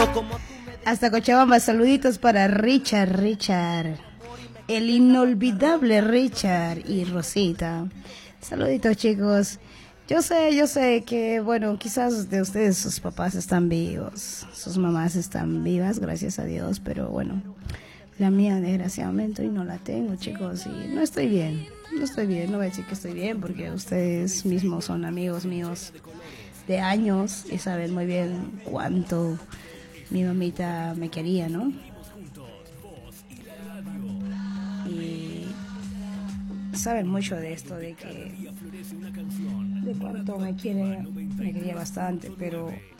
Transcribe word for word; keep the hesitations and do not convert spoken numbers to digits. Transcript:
Hasta Cochabamba, saluditos para Richard, Richard, el inolvidable Richard y Rosita. Saluditos, chicos. Yo sé, yo sé que, bueno, quizás de ustedes sus papás están vivos, sus mamás están vivas, gracias a Dios, pero bueno, la mía desgraciadamente hoy no la tengo, chicos, y no estoy bien, no estoy bien, no voy a decir que estoy bien porque ustedes mismos son amigos míos de años y saben muy bien cuánto mi mamita me quería, ¿no? Y saben mucho de esto, de que de cuánto me quiere, me quería bastante, pero